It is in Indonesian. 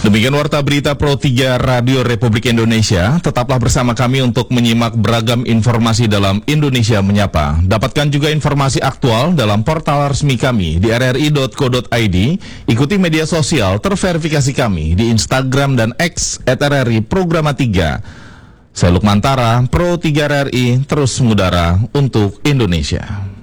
Demikian warta berita Pro 3 Radio Republik Indonesia. Tetaplah bersama kami untuk menyimak beragam informasi dalam Indonesia Menyapa. Dapatkan juga informasi aktual dalam portal resmi kami di rri.co.id. Ikuti media sosial terverifikasi kami di Instagram dan X @RRI Programa 3. Saya Lukman Tara, Pro 3 RRI, terus mengudara untuk Indonesia.